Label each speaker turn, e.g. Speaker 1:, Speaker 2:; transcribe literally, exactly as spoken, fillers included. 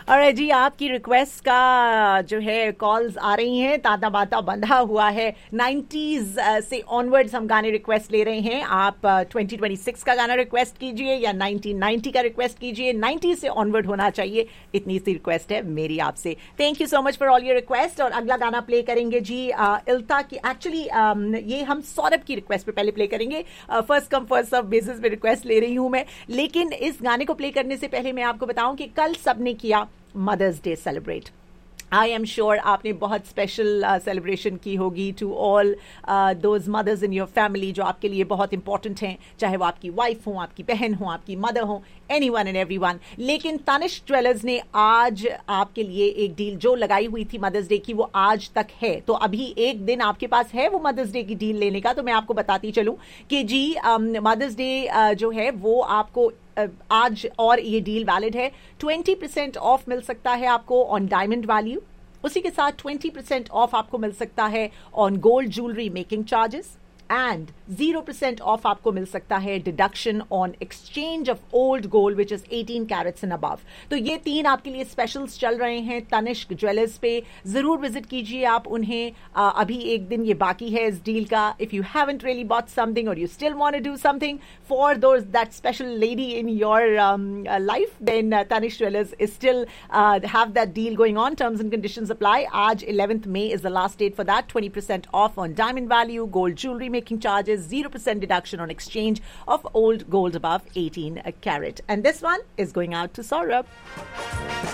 Speaker 1: और जी आपकी रिक्वेस्ट का जो है कॉल्स आ रही हैं, ताता बाता बंधा हुआ है। नाइन्टीज से ऑनवर्ड्स हम गाने रिक्वेस्ट ले रहे हैं। आप ट्वेंटी ट्वेंटी सिक्स का गाना रिक्वेस्ट कीजिए या नाइनटीन नाइंटी का रिक्वेस्ट कीजिए। नाइन्टीज से ऑनवर्ड होना चाहिए, इतनी सी रिक्वेस्ट है मेरी आपसे। Thank you so much for all your request. और अगला गाना प्ले करेंगे जी इल्ता की। एक्चुअली ये हम सौरभ की रिक्वेस्ट पे पहले प्ले करेंगे। First come first serve basis पे रिक्वेस्ट ले रही हूं मैं, लेकिन इस गाने को प्ले करने से पहले मैं आपको बताऊं कि कल सबने किया mother's day celebrate. I am sure आपने बहुत स्पेशल सेलिब्रेशन की होगी to all those mothers in your family जो आपके लिए बहुत इंपॉर्टेंट हैं, चाहे वो आपकी वाइफ हो, आपकी बहन हो, आपकी मदर हो, any one and every one. लेकिन तनिष्क ज्वेलर्स ने आज आपके लिए एक डील जो लगाई हुई थी मदर्स डे की, वो आज तक है। तो अभी एक दिन आपके पास है वो मदर्स डे की डील लेने का। तो मैं आपको बताती चलूं कि जी मदर्स डे जो है वो आपको आज और ये डील वैलिड है। ट्वेंटी परसेंट ऑफ मिल सकता है आपको ऑन डायमंड वैल्यू, उसी के साथ ट्वेंटी परसेंट ऑफ आपको मिल सकता है on gold jewellery making charges, and zero percent of आपको मिल सकता है deduction on exchange of old gold which is eighteen carrots and above. तो ये तीन आपके लिए स्पेशल्स चल रहे हैं तनिष्क ज्वेलर्स पे। जरूर विजिट कीजिए आप उन्हें। आ, अभी एक दिन ये बाकी है इस डील का। If you haven't really bought something और you still want to do something for those that special lady in your life, then Tanishq jewellers is still have that deal going on. Terms and conditions apply. आज eleventh May is the last date for that. twenty percent off on diamond value, gold jewelry making charges, zero percent deduction on exchange of old gold above eighteen carat. And this one is going out to Saurabh.